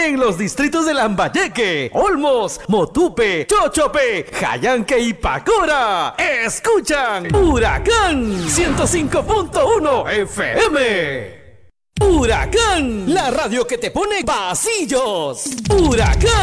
en los distritos de Lambayeque, Olmos, Motupe, Chochope, Jayanque y Pacora. Escuchan Huracán 105.1 FM. Huracán, la radio que te pone pasillos. Huracán.